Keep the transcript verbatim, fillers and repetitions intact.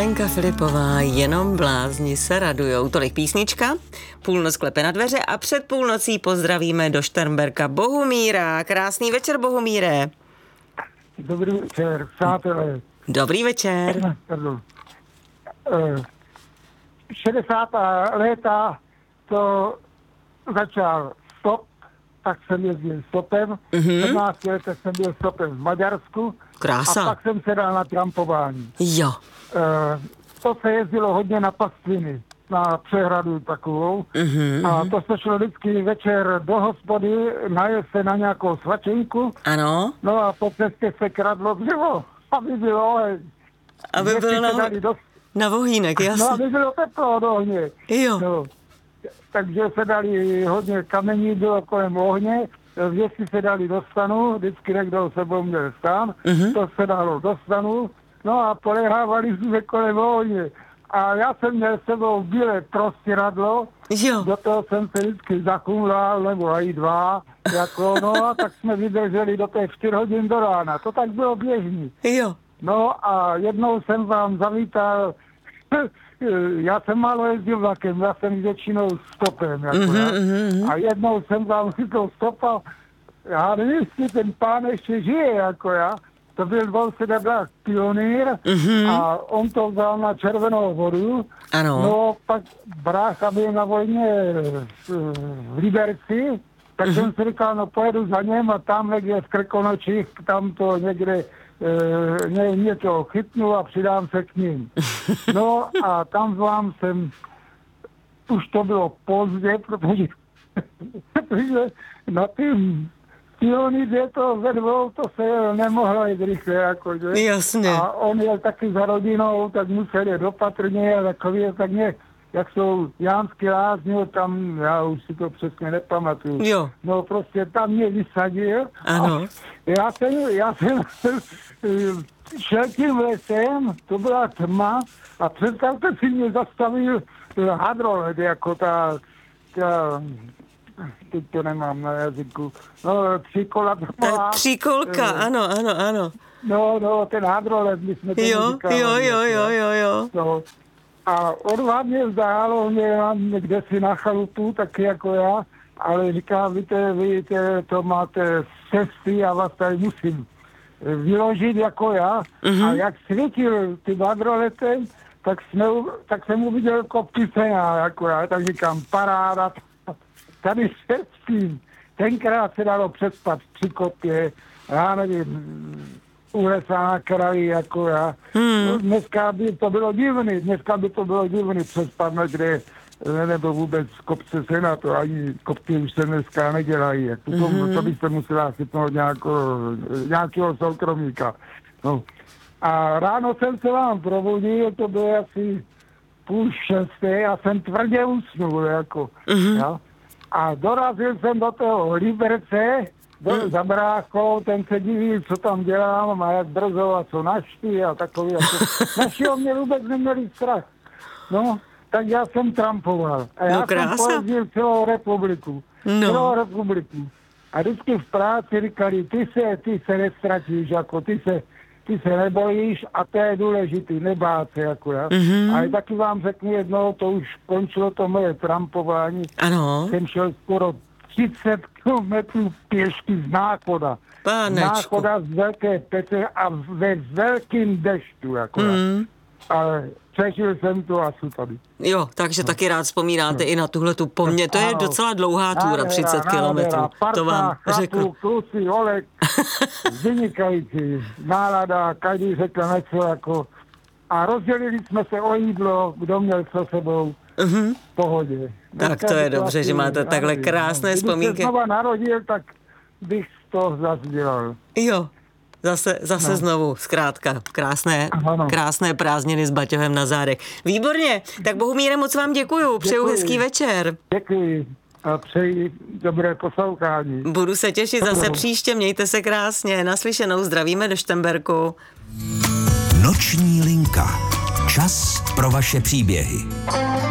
Lenka Filipová, jenom blázni se radujou. Tolik písnička, půlnoc klepe na dveře a před půlnocí pozdravíme do Šternberka Bohumíra. Krásný večer, Bohumíre. Dobrý večer, přátelé. Dobrý večer. Pardon. šedesátá léta to začal stop, tak jsem jezdil stopem. Mhm. V sedmnácti letech jsem byl stopem v Maďarsku. Krása. A pak jsem se dal na trampování. Jo. E, to se jezdilo hodně na pastviny, na přehradu takovou. Mhm. A to se šlo vždycky večer do hospody, najel se na nějakou svačenku. Ano. No a po cestě se kradlo dřevo, aby bylo oheň. Aby bylo na, do... na vohýnek, jasně. No, aby bylo teplo od ohně. Jo. No. Takže se dali hodně kamení, bylo kolem ohně, věci se dali do stanu, vždycky někdo sebou měl stan, Mhm. to se dalo do stanu, no a polehávali jsme kolem ohně. A já jsem měl sebou bílé prostěradlo, Jo. do toho jsem se vždycky zakumlal, nebo i dva, jako, no a tak jsme vydrželi do těch čtyř hodin do rána. To tak bylo běžný. Jo. No a jednou jsem vám zavítal, já jsem málo jezdil vlakem, já jsem většinou stopem, jako Mhm, já. mhm. A jednou jsem vám říkal stopal, já nevím, jestli ten pán ještě žije, jako já. To byl dvousedmdesátý pionýr Mhm. a on to vzal na Červenou vodu. Ano. No, pak brácha byl na vojně v Liberci, tak jsem si říkal, no pojedu za něm a tam někde v Krkonočích, tam to někde e, ně, něco chytnu a přidám se k ním. No a tam vám jsem, už to bylo pozdě, protože, protože na tím Pionýře to ve dvou, to se nemohlo jít rychle, jakože. Jasně. A on jel taky za rodinou, tak musel jít opatrně a takový, tak nějak, jak jsou Jánské Lázně, tam, já už si to přesně nepamatuju. Jo. No prostě tam mě vysadil. Ano. A já jsem, já jsem šel tím lesem, to byla tma a představte si, mě zastavil hadrolet, jako ta, ta teď to nemám na jazyku, no tříkola to má. Tříkolka, ano, ano, ano. No, no, ten hadrolet, my jsme to Jo, říkali. jo, jo, jo, jo, jo. No. A on mě vzdálo, mě někde si na chalupu, taky jako já, ale říká, víte, víte, to máte cesty, já vás tady musím vyložit jako já. Mhm. A jak svítil tím hadroletem, tak, jsme, tak jsem uviděl koptice jako já, tak říkám, paráda, tady se s tím. Tenkrát se dalo přespat při kopě, já nevím, u lesa na kraji, jako já. Hmm. Dneska by to bylo divný, dneska by to bylo divný přespat někde, nebo vůbec kopce se na to, ani kopky už se dneska nedělají. Jak to, mm-hmm. to byste musela chytnout nějakého, nějakého soukromníka. No. A ráno jsem se vám probudil, to bylo asi půl šesté, já jsem tvrdě usnul, jako. Mhm. Ja? A dorazil jsem do toho Liberce, do, mm. za bráchou, ten se diví, co tam dělám a jak brzo a co naští a takový. Jako. Naši o mě vůbec neměli strach. No, tak já jsem trampoval. A já No, jsem krása. pojezdil celou republiku. No. Celou republiku. A vždycky v práci říkali, ty se, ty se nestratíš, jako ty se, ty se nebojíš a to je důležitý, nebát se, jako já. Mhm. A taky vám řeknu jednou, to už končilo to moje trampování. Ano. Jsem šel skoro třicet kilometrů pěšky z Náchoda. Pánečku. Náchoda z Velké Petře a ve velkým deštu, jako já. Mm. Ale přežil jsem to asi tady. Jo, takže no. taky rád vzpomínáte no. i na tuhle tu po mně. To je Ano. docela dlouhá túra, třicet kilometrů. To vám řeknu. Kluci, Olek, vynikající nálada, každý řekl něco jako. A rozdělili jsme se o jídlo, kdo měl co sebou. Mhm. V pohodě. Tak to je dobře, že máte takhle krásné vzpomínky. Kdybych se znova narodil, tak bych to zase dělal. Jo, zase, zase No. znovu, zkrátka, krásné, Ano. krásné prázdniny s baťohem na zádech. Výborně, tak Bohumíre, moc vám děkuju, přeju Děkuji. hezký večer. Děkuji a přeji dobré poslouchání. Budu se těšit zase příště, mějte se krásně, naslyšenou, zdravíme do Šternberku. Noční linka. Čas pro vaše příběhy.